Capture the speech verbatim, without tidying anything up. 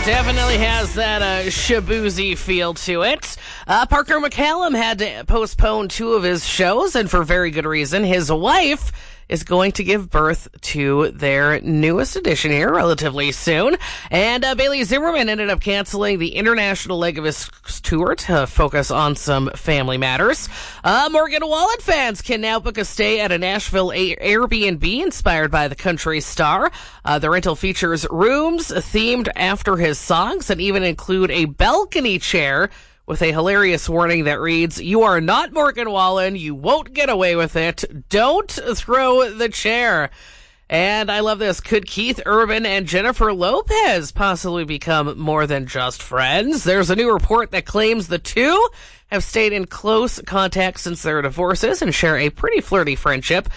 Definitely has that uh, Shabuzi feel to it. Uh, Parker McCallum had to postpone two of his shows, and for very good reason. His wife is going to give birth to their newest edition here relatively soon. And uh, Bailey Zimmerman ended up canceling the international leg of his tour to focus on some family matters. Uh, Morgan Wallen fans can now book a stay at a Nashville a- Airbnb inspired by the country star. Uh, the rental features rooms themed after his songs and even include a balcony chair with a hilarious warning that reads, "You are not Morgan Wallen. You won't get away with it. Don't throw the chair." And I love this. Could Keith Urban and Jennifer Lopez possibly become more than just friends? There's a new report that claims the two have stayed in close contact since their divorces and share a pretty flirty friendship.